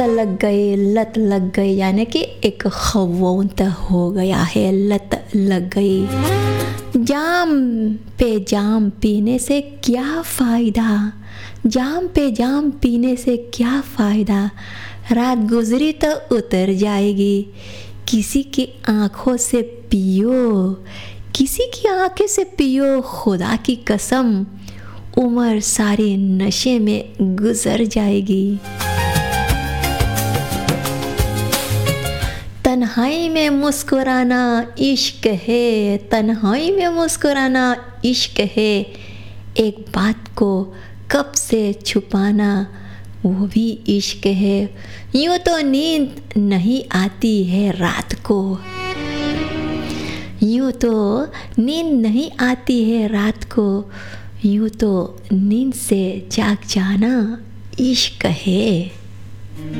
लग गई, लत लग गई, यानी कि एक खौफ हो गया है, लत लग गई। जाम पे जाम पीने से क्या फ़ायदा, जाम पे जाम पीने से क्या फ़ायदा, रात गुजरी तो उतर जाएगी। किसी की आँखों से पियो, किसी की आँखें से पियो, खुदा की कसम उम्र सारी नशे में गुजर जाएगी। तन्हाई में मुस्कुराना इश्क है, तन्हाई में मुस्कुराना इश्क है, एक बात को कब से छुपाना वो भी इश्क है। यूँ तो नींद नहीं आती है रात को, यूँ तो नींद नहीं आती है रात को, यूँ तो नींद से जाग जाना इश्क है।